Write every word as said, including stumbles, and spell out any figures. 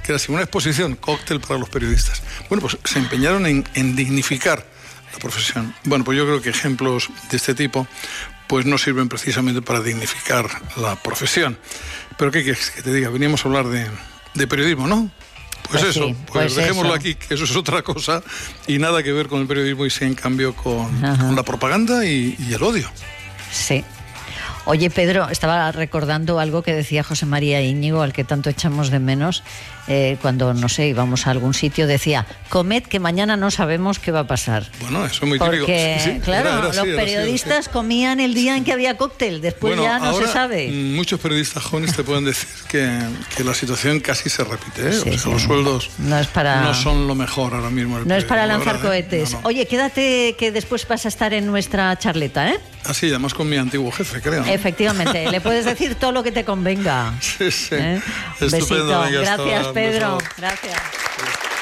que era así, una exposición, cóctel para los periodistas. Bueno, pues se empeñaron en, en dignificar la profesión. Bueno, pues yo creo que ejemplos de este tipo pues no sirven precisamente para dignificar la profesión. Pero ¿qué quieres que te diga? Veníamos a hablar de, de periodismo, ¿no? Pues, pues eso, sí, pues, pues dejémoslo eso. Aquí, que eso es otra cosa y nada que ver con el periodismo y sí, en cambio, con, con la propaganda y, y el odio. Sí. Oye, Pedro, estaba recordando algo que decía José María Íñigo, al que tanto echamos de menos, eh, cuando, no sé, íbamos a algún sitio, decía, comed que mañana no sabemos qué va a pasar. Bueno, eso es muy Porque, típico. Porque, sí, claro, era, era los así, periodistas era así, comían el día en que había cóctel, después bueno, ya no ahora, se sabe. Muchos periodistas jóvenes te pueden decir que, que la situación casi se repite, ¿eh? Sí, O sea, sí. Los sueldos no, es para, no son lo mejor ahora mismo. No es para lanzar verdad, cohetes. ¿eh? No, no. Oye, quédate que después vas a estar en nuestra charleta, ¿eh? Así, además con mi antiguo jefe, creo. Efectivamente, le puedes decir todo lo que te convenga. Sí, sí. ¿Eh? Estupendo. Besito. Venga, Gracias, hasta, Pedro. besado. Gracias.